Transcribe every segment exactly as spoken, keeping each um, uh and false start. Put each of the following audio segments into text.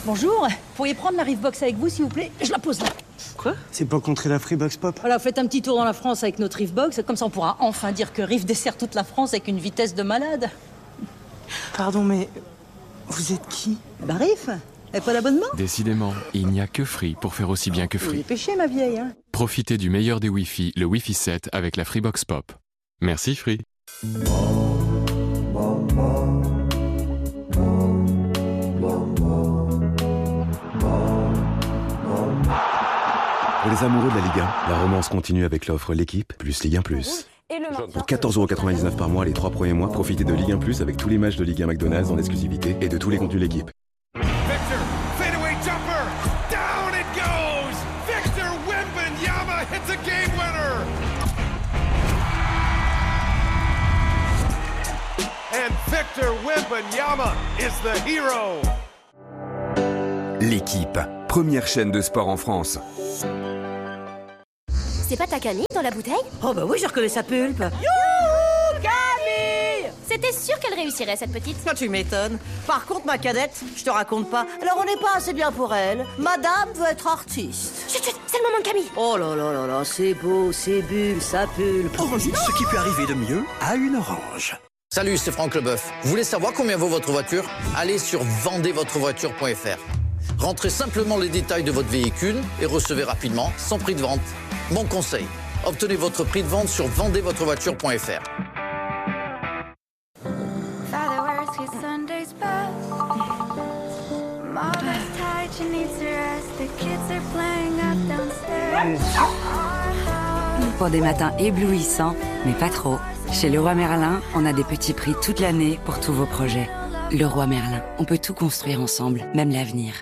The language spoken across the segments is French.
Bonjour, pourriez prendre la Riffbox avec vous s'il vous plaît? Je la pose là. Quoi? C'est pour contrer la Freebox Pop. Voilà, faites un petit tour dans la France avec notre Riffbox, comme ça on pourra enfin dire que Riff dessert toute la France avec une vitesse de malade. Pardon, mais vous êtes qui? Bah Riff, et pas d'abonnement? Décidément, il n'y a que Free pour faire aussi bien que Vous Free. dépêchez ma vieille, hein. Profitez du meilleur des Wi-Fi, le Wi-Fi sept avec la Freebox Pop. Merci Free. Pour les amoureux de la Ligue un, la romance continue avec l'offre L'équipe plus Ligue un plus. Pour quatorze euros quatre-vingt-dix-neuf par mois les trois premiers mois, profitez de Ligue un plus avec tous les matchs de Ligue un McDonald's en exclusivité et de tous les contenus de l'équipe. Victor, fadeaway jumper, down it goes! Victor Wembanyama hits a game winner! And Victor Wembanyama is the hero! L'équipe, première chaîne de sport en France. C'est pas ta Camille dans la bouteille? Oh bah oui, je reconnais sa pulpe. Youhou, Camille! C'était sûr qu'elle réussirait, cette petite. Ah, tu m'étonnes. Par contre, ma cadette, je te raconte pas. Alors on n'est pas assez bien pour elle. Madame veut être artiste. Chut, chut, c'est le moment de Camille. Oh là là là là, c'est beau, c'est bulle, sa pulpe. Orange, ce qui peut arriver de mieux à une orange. Salut, c'est Franck Leboeuf. Vous voulez savoir combien vaut votre voiture? Allez sur vendez votre voiture point f r. Rentrez simplement les détails de votre véhicule et recevez rapidement son prix de vente. Mon conseil, obtenez votre prix de vente sur vendez votre voiture point f r. Pour des matins éblouissants, mais pas trop, chez Leroy Merlin, on a des petits prix toute l'année pour tous vos projets. Leroy Merlin, on peut tout construire ensemble, même l'avenir.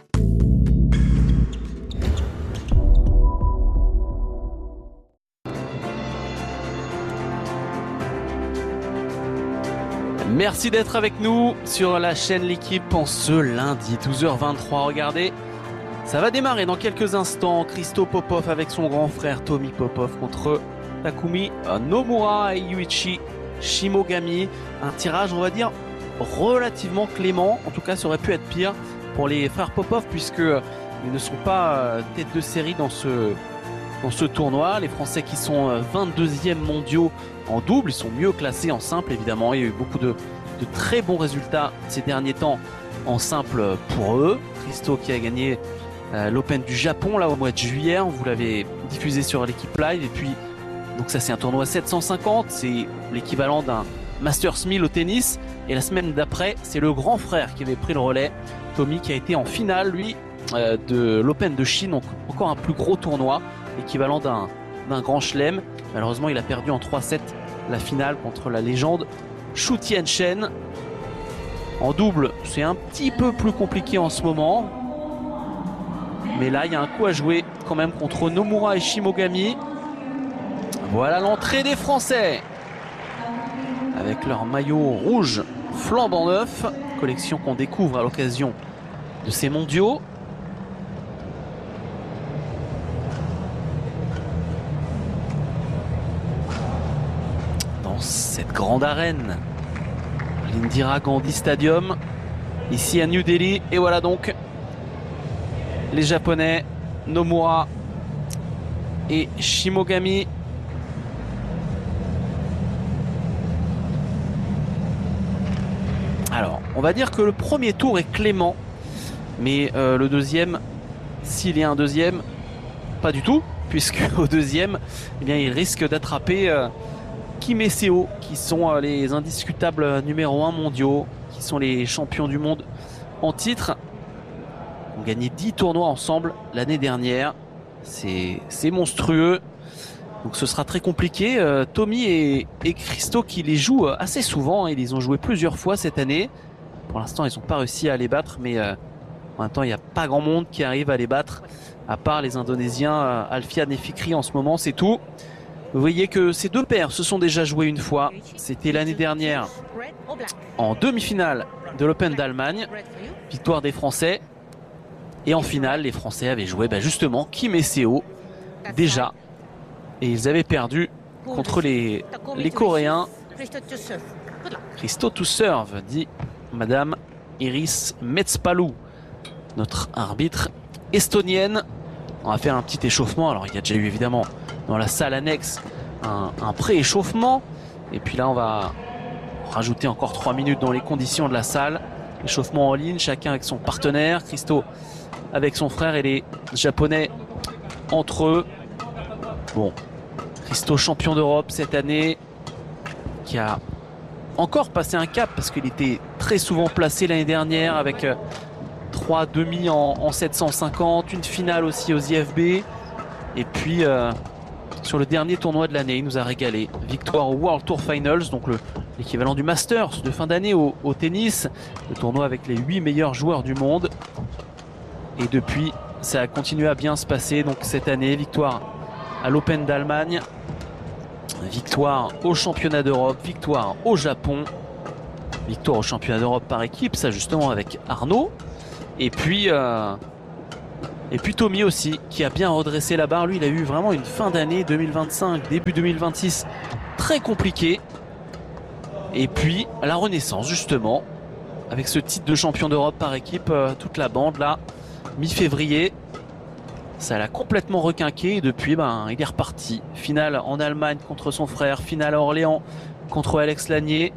Merci d'être avec nous sur la chaîne L'équipe en ce lundi douze heures vingt-trois. Regardez, ça va démarrer dans quelques instants. Christo Popov avec son grand frère Tommy Popov contre Takumi Nomura et Yuichi Shimogami. Un tirage, on va dire, relativement clément. En tout cas, ça aurait pu être pire pour les frères Popov puisque ils ne sont pas tête de série dans ce, dans ce tournoi. Les Français qui sont vingt-deuxièmes mondiaux en double, ils sont mieux classés en simple évidemment. Il y a eu beaucoup de, de très bons résultats ces derniers temps en simple pour eux. Christo qui a gagné euh, l'Open du Japon là au mois de juillet, vous l'avez diffusé sur l'équipe live. Et puis donc ça c'est un tournoi sept cent cinquante, c'est l'équivalent d'un Masters mille au tennis. Et la semaine d'après c'est le grand frère qui avait pris le relais, Tommy, qui a été en finale lui euh, de l'Open de Chine, donc encore un plus gros tournoi, équivalent d'un d'un grand chelem. Malheureusement il a perdu en trois sept la finale contre la légende Xu Tianchen. En double c'est un petit peu plus compliqué en ce moment, mais là il y a un coup à jouer quand même contre Nomura et Shimogami. Voilà l'entrée des Français avec leur maillot rouge flambant neuf, collection qu'on découvre à l'occasion de ces mondiaux. Cette grande arène, l'Indira Gandhi Stadium, ici à New Delhi. Et voilà donc les Japonais, Nomura et Shimogami. Alors, on va dire que le premier tour est clément, mais euh, le deuxième, s'il y a un deuxième, pas du tout, puisque au deuxième, eh bien, il risque d'attraper euh, Kim et Seo, qui sont euh, les indiscutables numéro un mondiaux, qui sont les champions du monde en titre. Ils ont gagné dix tournois ensemble l'année dernière. C'est monstrueux. Donc ce sera très compliqué. Euh, Tommy et, et Christo qui les jouent assez souvent. Ils les ont joués plusieurs fois cette année. Pour l'instant, ils n'ont pas réussi à les battre, mais euh, en même temps, il n'y a pas grand monde qui arrive à les battre, à part les Indonésiens euh, Alfian et Fikri en ce moment, c'est tout. Vous voyez que ces deux paires se sont déjà joués une fois. C'était l'année dernière en demi-finale de l'Open d'Allemagne. Victoire des Français. Et en finale, les Français avaient joué bah, justement Kim et Seo déjà. Et ils avaient perdu contre les, les Coréens. Christo to serve, dit Madame Iris Metspalou. notre arbitre estonienne. On va faire un petit échauffement. Alors il y a déjà eu évidemment dans la salle annexe un, un pré-échauffement. Et puis là on va rajouter encore trois minutes dans les conditions de la salle. Échauffement en ligne, chacun avec son partenaire. Christo avec son frère et les Japonais entre eux. Bon, Christo champion d'Europe cette année, qui a encore passé un cap parce qu'il était très souvent placé l'année dernière avec trois demi en, en sept cent cinquante, une finale aussi aux I F B. Et puis euh, sur le dernier tournoi de l'année, il nous a régalé. Victoire au World Tour Finals, donc le l'équivalent du Masters de fin d'année au, au tennis, le tournoi avec les huit meilleurs joueurs du monde. Et depuis, ça a continué à bien se passer. Donc cette année, victoire à l'Open d'Allemagne, victoire au championnat d'Europe, victoire au Japon, victoire au championnat d'Europe par équipe, ça justement avec Arnaud. Et puis, euh, et puis Tommy aussi, qui a bien redressé la barre. Lui, il a eu vraiment une fin d'année deux mille vingt-cinq, début deux mille vingt-six très compliqué. Et puis la renaissance justement avec ce titre de champion d'Europe par équipe, euh, toute la bande là, mi-février, ça l'a complètement requinqué et depuis ben, il est reparti. Finale en Allemagne contre son frère, finale à Orléans contre Alex Lanier.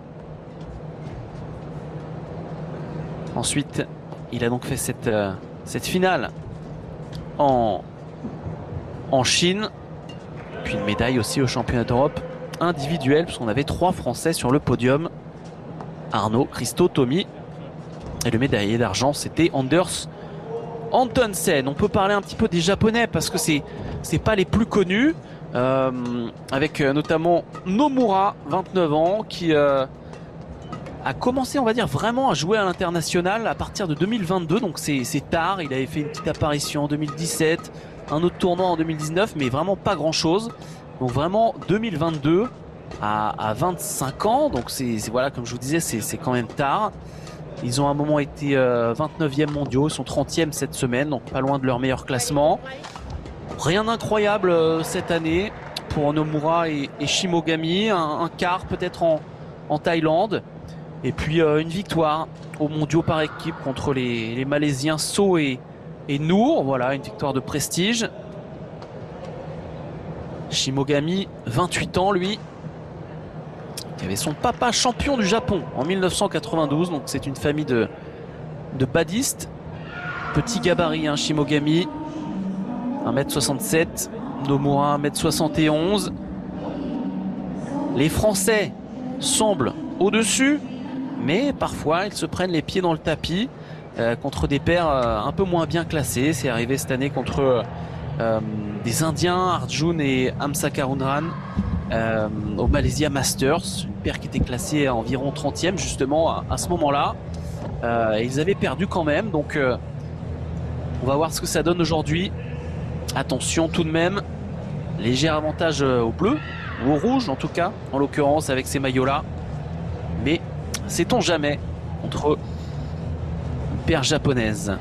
Ensuite il a donc fait cette, euh, cette finale en, en Chine, puis une médaille aussi au championnat d'Europe individuel, puisqu'on avait trois Français sur le podium. Arnaud, Christo, Tommy. Et le médaillé d'argent, c'était Anders Antonsen. On peut parler un petit peu des Japonais, parce que c'est c'est pas les plus connus. Euh, avec euh, notamment Nomura, vingt-neuf ans, qui euh, a commencé, on va dire, vraiment à jouer à l'international à partir de deux mille vingt-deux. Donc c'est tard. Il avait fait une petite apparition en deux mille dix-sept, un autre tournoi en deux mille dix-neuf, mais vraiment pas grand-chose. Donc vraiment deux mille vingt-deux à, à vingt-cinq ans, donc c'est voilà, comme je vous disais, c'est quand même tard. Ils ont à un moment été euh, vingt-neuvième mondiaux, ils sont trentième cette semaine, donc pas loin de leur meilleur classement. Rien d'incroyable euh, cette année pour Nomura et, et Shimogami, un, un quart peut-être en, en Thaïlande, et puis euh, une victoire aux mondiaux par équipe contre les, les Malaisiens So et, et Noor, voilà, une victoire de prestige. Shimogami, vingt-huit ans lui, qui avait son papa champion du Japon en mille neuf cent quatre-vingt-douze, donc c'est une famille de, de badistes. Petit gabarit, hein, Shimogami, un mètre soixante-sept, Nomura un mètre soixante et onze. Les Français semblent au-dessus, mais parfois ils se prennent les pieds dans le tapis euh, contre des paires euh, un peu moins bien classées. C'est arrivé cette année contre... Euh, Euh, des Indiens, Arjun et Hamsa Karunran euh, au Malaysia Masters, une paire qui était classée à environ trentième justement à, à ce moment-là. Euh, ils avaient perdu quand même, donc euh, on va voir ce que ça donne aujourd'hui. Attention tout de même, léger avantage au bleu, ou au rouge en tout cas, en l'occurrence avec ces maillots-là. Mais sait-on jamais contre une paire japonaise.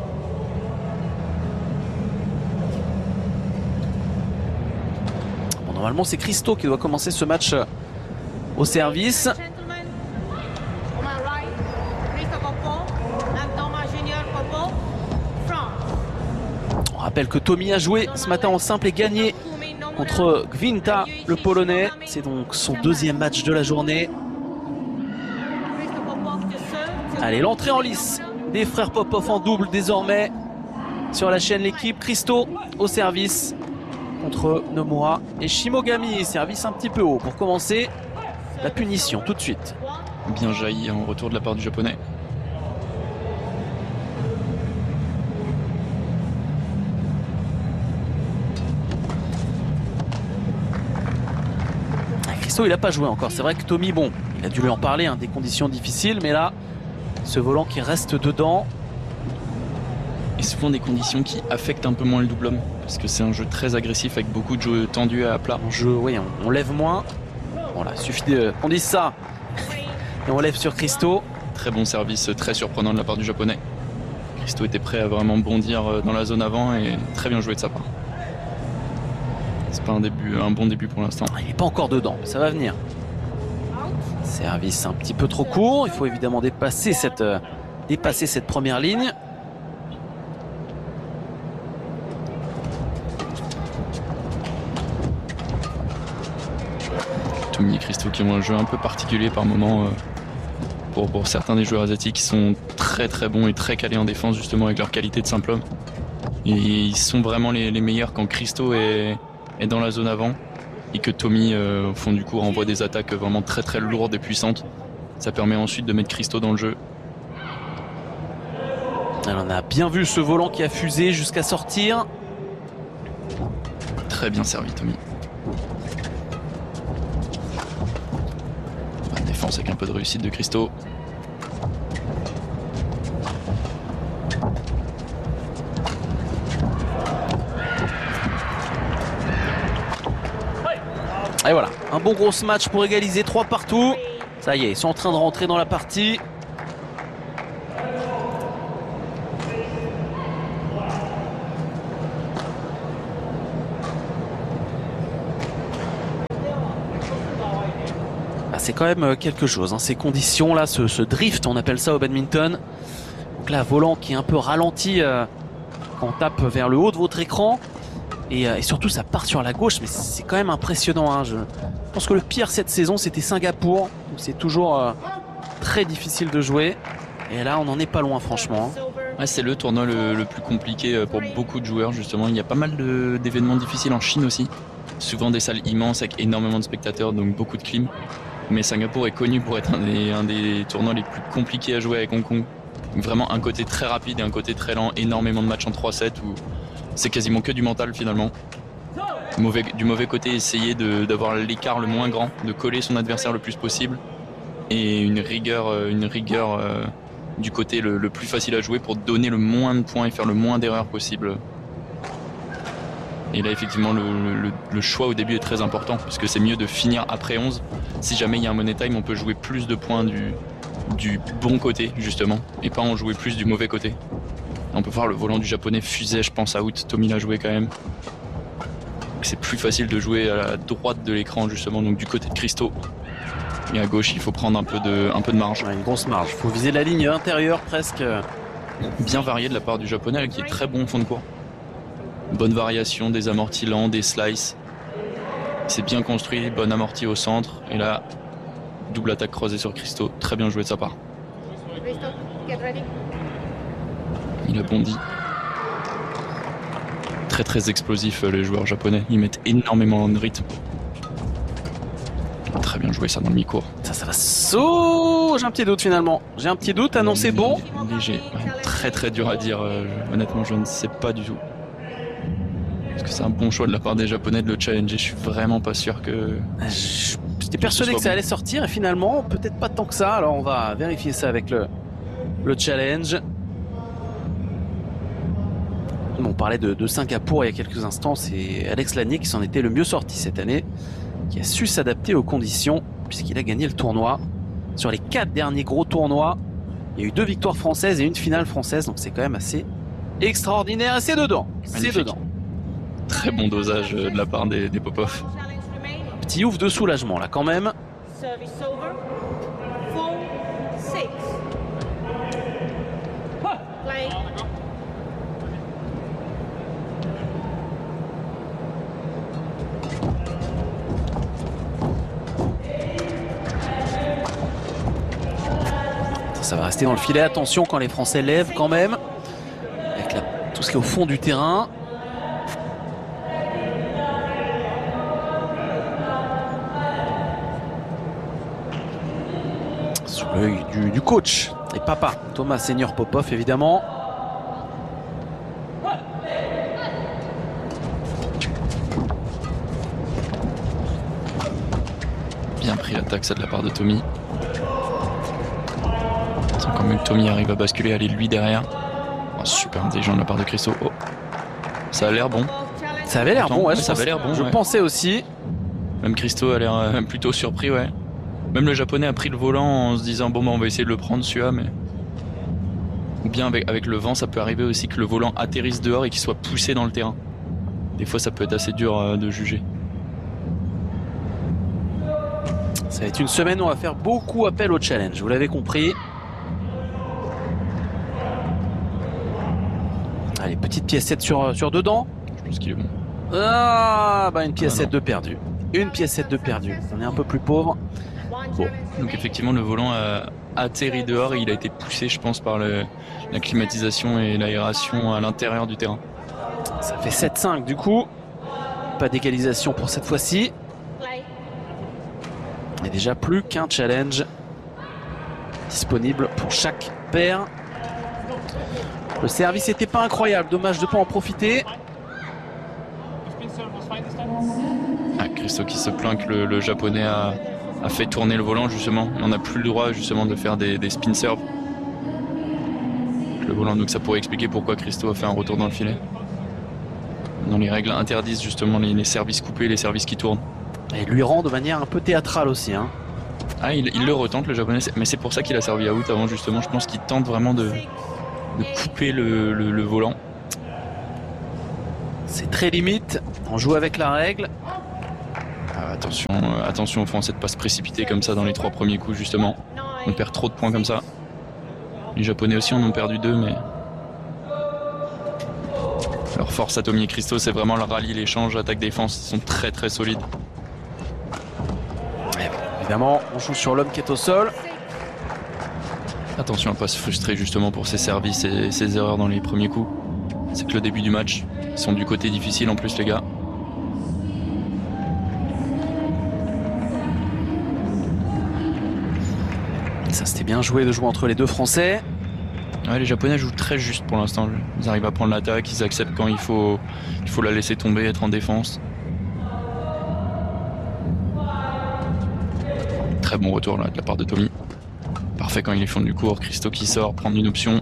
Normalement, c'est Christo qui doit commencer ce match au service. On rappelle que Tommy a joué ce matin en simple et gagné contre Gvinta, le Polonais. C'est donc son deuxième match de la journée. Allez, l'entrée en lice des frères Popov en double désormais sur la chaîne L'équipe. Christo au service contre Nomura et Shimogami, service un petit peu haut. Pour commencer, la punition tout de suite. Bien jailli en retour de la part du Japonais. Christo, il n'a pas joué encore. C'est vrai que Tommy, bon, il a dû lui en parler, hein, des conditions difficiles, mais là, ce volant qui reste dedans. Et souvent des conditions qui affectent un peu moins le double homme, parce que c'est un jeu très agressif avec beaucoup de jeux tendus à plat. Un jeu, oui, on, on lève moins. Voilà, il suffit qu'on dise ça et on lève sur Christo. Très bon service, très surprenant de la part du Japonais. Christo était prêt à vraiment bondir dans la zone avant et très bien joué de sa part. C'est pas un début, un bon début pour l'instant. Il n'est pas encore dedans, mais ça va venir. Service un petit peu trop court. Il faut évidemment dépasser cette, euh, dépasser cette première ligne. Tommy et Christo qui ont un jeu un peu particulier par moment. Euh, pour, pour certains des joueurs asiatiques qui sont très très bons et très calés en défense justement avec leur qualité de simple homme. Et ils sont vraiment les, les meilleurs quand Christo est, est dans la zone avant et que Tommy euh, au fond du coup renvoie des attaques vraiment très très lourdes et puissantes. Ça permet ensuite de mettre Christo dans le jeu. Alors on a bien vu ce volant qui a fusé jusqu'à sortir. Très bien servi Tommy. Bonne défense avec un peu de réussite de Christo. Et voilà, un bon gros match pour égaliser, trois partout. Ça y est, ils sont en train de rentrer dans la partie. Ah, c'est quand même quelque chose, hein, ces conditions-là, ce, ce drift, on appelle ça au badminton. Donc là, volant qui est un peu ralenti euh, quand on tape vers le haut de votre écran. Et, euh, et surtout, ça part sur la gauche, mais c'est quand même impressionnant. Hein. Je pense que le pire cette saison, c'était Singapour. C'est toujours euh, très difficile de jouer. Et là, on n'en est pas loin, franchement. Ouais, c'est le tournoi le, le plus compliqué pour beaucoup de joueurs, justement. Il y a pas mal d'événements difficiles en Chine aussi. Souvent des salles immenses avec énormément de spectateurs, donc beaucoup de clim. Mais Singapour est connu pour être un des, un des tournois les plus compliqués à jouer avec Hong Kong. Vraiment un côté très rapide et un côté très lent. Énormément de matchs en trois sept où c'est quasiment que du mental finalement. Mauvais, du mauvais côté, essayer d'avoir l'écart le moins grand, de coller son adversaire le plus possible. Et une rigueur, une rigueur euh, du côté le, le plus facile à jouer pour donner le moins de points et faire le moins d'erreurs possible. Et là effectivement le, le, le choix au début est très important parce que c'est mieux de finir après onze. Si jamais il y a un money time, on peut jouer plus de points du, du bon côté justement et pas en jouer plus du mauvais côté. On peut voir le volant du japonais fusait, je pense, out. Tommy l'a joué quand même. C'est plus facile de jouer à la droite de l'écran justement, donc du côté de Christo. Et à gauche, il faut prendre un peu de, un peu de marge. Ouais, une grosse marge. Il faut viser la ligne intérieure presque. Bien varié de la part du japonais qui est très bon au fond de cours. Bonne variation, des amortis lents, des slices. C'est bien construit, bonne amorti au centre. Et là, double attaque croisée sur Christo. Très bien joué de sa part. Il a bondi. Très très explosif les joueurs japonais. Ils mettent énormément de rythme. Très bien joué ça dans le mi-court. Ça, ça va so... J'ai un petit doute finalement. J'ai un petit doute, annoncé bon. Léger. Ouais, très très dur à dire. Euh, honnêtement, je ne sais pas du tout. Parce que c'est un bon choix de la part des japonais de le challenger. Je suis vraiment pas sûr que... J'étais persuadé que ça allait sortir et finalement, peut-être pas tant que ça. Alors on va vérifier ça avec le, le challenge. On parlait de, de Singapour il y a quelques instants, c'est Alex Lanier qui s'en était le mieux sorti cette année, qui a su s'adapter aux conditions puisqu'il a gagné le tournoi. Sur les quatre derniers gros tournois, il y a eu deux victoires françaises et une finale française, donc c'est quand même assez extraordinaire et c'est dedans. C'est dedans. Très bon dosage de la part des, des Popov. Petit ouf de soulagement là quand même. Ça va rester dans le filet. Attention quand les Français lèvent quand même. Avec la, tout ce qui est au fond du terrain. Sous l'œil du, du coach et papa, Thomas Senior Popov évidemment. Bien pris l'attaque ça de la part de Tommy. Quand même Tommy arrive à basculer, aller lui derrière. Oh, super intelligent de la part de Christo. Oh. Ça a l'air bon. Ça avait l'air bon, ouais, ça avait l'air bon. Je ouais. pensais aussi. Même Christo a l'air euh, plutôt surpris, ouais. Même le japonais a pris le volant en se disant bon bah on va essayer de le prendre celui-là, mais ou bien avec, avec le vent ça peut arriver aussi que le volant atterrisse dehors et qu'il soit poussé dans le terrain. Des fois ça peut être assez dur euh, de juger. Ça va être une semaine où on va faire beaucoup appel au challenge, vous l'avez compris. Allez, petite pièce sept sur, sur dedans. Je pense qu'il est bon. Ah, bah une pièce ah, sept de perdu. une piécette de perdu. On est un peu plus pauvre. Bon. Donc effectivement, le volant a atterri dehors et il a été poussé, je pense, par le, la climatisation et l'aération à l'intérieur du terrain. Ça fait sept cinq du coup. Pas d'égalisation pour cette fois-ci. Et déjà plus qu'un challenge disponible pour chaque paire. Le service n'était pas incroyable, dommage de ne pas en profiter. Ah, Christo qui se plaint que le, le japonais a, a fait tourner le volant justement. Et on n'a plus le droit justement de faire des, des spin serves. Le volant, donc ça pourrait expliquer pourquoi Christo a fait un retour dans le filet. Dans les règles interdisent justement les, les services coupés, les services qui tournent. Et lui rend de manière un peu théâtrale aussi. Hein. Ah, il, il le retente le japonais, mais c'est pour ça qu'il a servi à out avant justement. Je pense qu'il tente vraiment de, de couper le, le, le volant. C'est très limite, on joue avec la règle. Ah, attention, euh, attention aux Français de ne pas se précipiter comme ça dans les trois premiers coups justement. On perd trop de points comme ça. Les Japonais aussi en ont perdu deux, mais... Leur force à Tommy et Christo, c'est vraiment le rallye, l'échange, attaque-défense. Ils sont très très solides. Évidemment, on joue sur l'homme qui est au sol. Attention à ne pas se frustrer justement pour ses services et ses erreurs dans les premiers coups. C'est que le début du match. Ils sont du côté difficile en plus les gars. Ça c'était bien joué de jouer entre les deux Français. Ouais, les Japonais jouent très juste pour l'instant. Ils arrivent à prendre l'attaque, ils acceptent quand il faut, il faut la laisser tomber, être en défense. Très bon retour là de la part de Tommy. Parfait quand il est fond du court. Christo qui sort, prendre une option.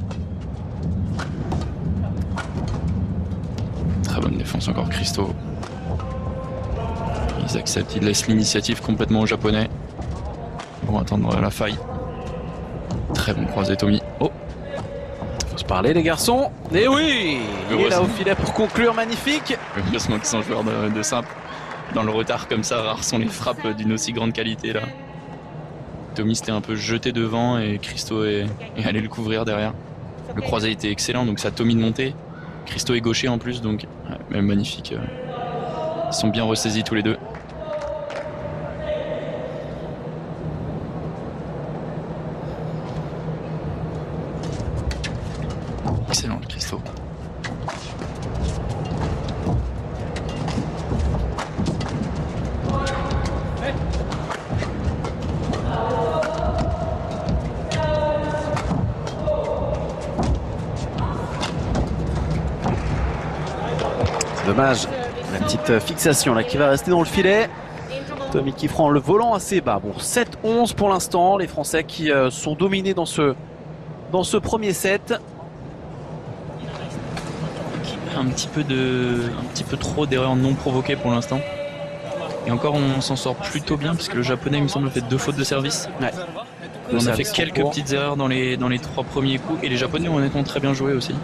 Très bonne défense encore Christo. Ils acceptent, ils laissent l'initiative complètement aux Japonais. On va attendre la faille. Très bon croisé Tommy. Oh, faut se parler les garçons. Et oui, il est là au filet pour conclure, magnifique. Heureusement qu'ils sont joueurs de, de simple. Dans le retard comme ça, rares sont les frappes d'une aussi grande qualité là. Tommy s'était un peu jeté devant et Christo est, est allé le couvrir derrière. Le croisé était excellent, donc ça a Tommy de monter. Christo est gaucher en plus, donc ouais, magnifique. Ils sont bien ressaisis tous les deux. Excellent, Christo. Dommage, la petite fixation là qui va rester dans le filet. Tommy qui prend le volant assez bas. Bon, sept onze pour l'instant. Les Français qui euh, sont dominés dans ce, dans ce premier set. Un petit peu de, un petit peu trop d'erreurs non provoquées pour l'instant. Et encore, on s'en sort plutôt bien puisque le japonais, il me semble, fait deux fautes de service. Ouais. On a fait quelques petites erreurs dans les, dans les trois premiers coups et les japonais ont honnêtement très bien joué aussi.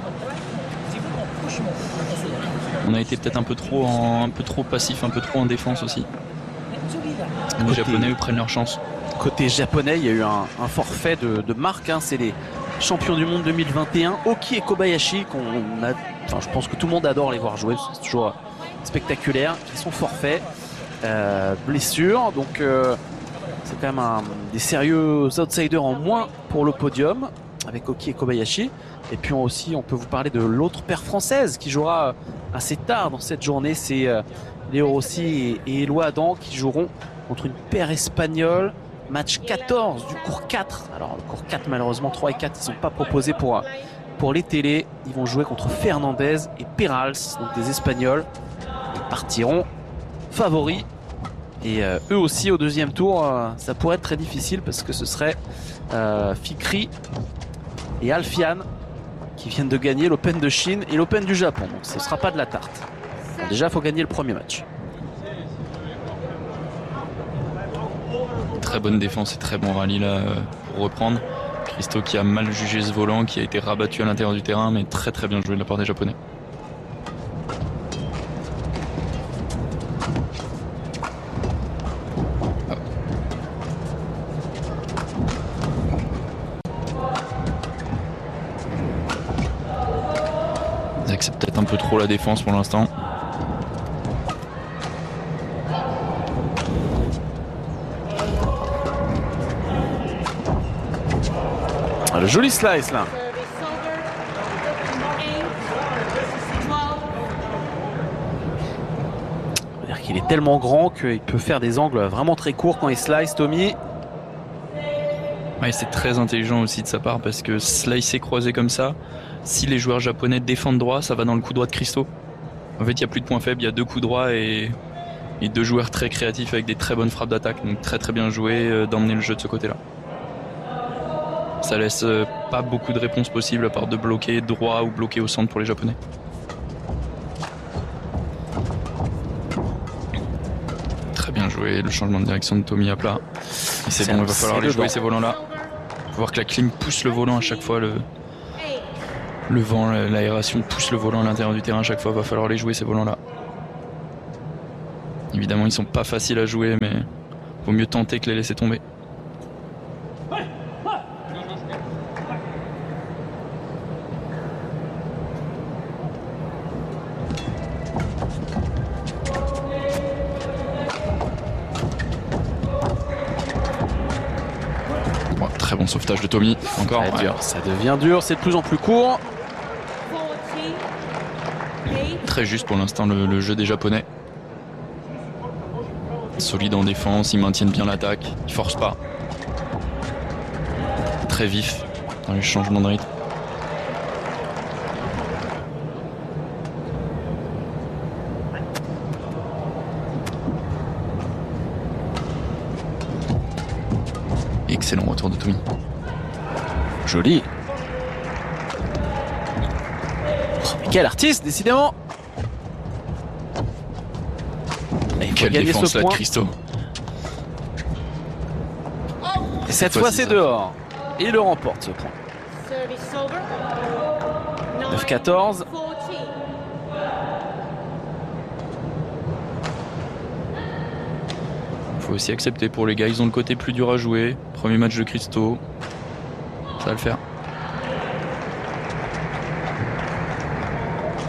On a été peut-être un peu trop en, un peu trop passif, un peu trop en défense aussi. Les côté, Japonais eux, prennent leur chance. Côté japonais, il y a eu un, un forfait de, de marque. Hein, c'est les champions du monde deux mille vingt et un, Oki et Kobayashi, qu'on a, enfin, je pense que tout le monde adore les voir jouer. C'est toujours spectaculaire. Qui sont forfaits, euh, blessures. Donc euh, c'est quand même un, des sérieux outsiders en moins pour le podium avec Oki et Kobayashi. Et puis on aussi, on peut vous parler de l'autre paire française qui jouera assez tard dans cette journée. C'est euh, Léo Rossi et, et Éloi Adam qui joueront contre une paire espagnole. Match quatorze du cours quatre. Alors le cours quatre, malheureusement, trois et quatre, ils ne sont pas proposés pour, pour les télés. Ils vont jouer contre Fernandez et Perals, donc des Espagnols. Ils partiront favoris. Et euh, eux aussi, au deuxième tour, euh, ça pourrait être très difficile parce que ce serait euh, Fikri et Alfian qui viennent de gagner l'Open de Chine et l'Open du Japon. Donc ce ne sera pas de la tarte. Bon, déjà, il faut gagner le premier match. Très bonne défense et très bon rallye là pour reprendre. Christo qui a mal jugé ce volant, qui a été rabattu à l'intérieur du terrain, mais très très bien joué de la part des Japonais. Ils acceptent peut-être un peu trop la défense pour l'instant. Le joli slice là. C'est-à-dire qu'il est tellement grand qu'il peut faire des angles vraiment très courts quand il slice, Tommy. Ouais, c'est très intelligent aussi de sa part parce que slicer croisé comme ça, si les joueurs japonais défendent droit, ça va dans le coup droit de Christo. En fait, il n'y a plus de points faibles, il y a deux coups droits et, et deux joueurs très créatifs avec des très bonnes frappes d'attaque. Donc très très bien joué euh, d'emmener le jeu de ce côté-là. Ça laisse euh, pas beaucoup de réponses possibles à part de bloquer droit ou bloquer au centre pour les Japonais. Très bien joué, le changement de direction de Tommy à plat. Et c'est bon, il va falloir aller jouer ces volants-là. Il faut voir que la clim pousse le volant à chaque fois. Le, le vent, l'aération pousse le volant à l'intérieur du terrain à chaque fois. Il va falloir les jouer ces volants-là. Évidemment, ils sont pas faciles à jouer, mais vaut mieux tenter que les laisser tomber. Très bon sauvetage de Tommy. Encore. Ça, ouais. ça devient dur, c'est de plus en plus court. Très juste pour l'instant le, le jeu des Japonais. Solide en défense, ils maintiennent bien l'attaque, ils forcent pas. Très vif dans les changements de rythme. Excellent retour de Tommy. Joli. Oh, mais quel artiste, décidément. Et quelle défense là de Christo. Et cette, cette fois, fois c'est dehors. Et il le remporte ce point. neuf quatorze. Faut aussi accepter pour les gars, ils ont le côté plus dur à jouer. Premier match de Christo, ça va le faire.